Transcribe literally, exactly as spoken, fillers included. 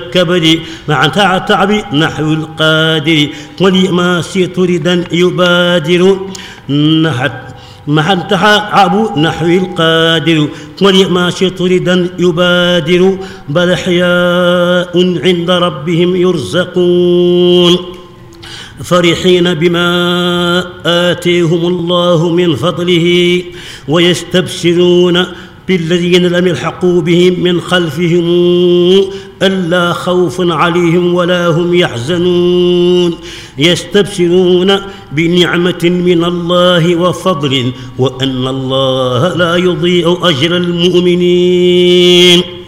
الكبد مع تعب نحو القادر ولما سيطردا يبادر نحت مع تعب نحو القادر ولما سيطردا يبادر بل أحياء عند ربهم يرزقون فرحين بما آتيهم الله من فضله ويستبشرون بالذين لم يلحقوا بهم من خلفهم ألا خوف عليهم ولا هم يحزنون يستبشرون بنعمة من الله وفضل وأن الله لا يضيع أجر المؤمنين.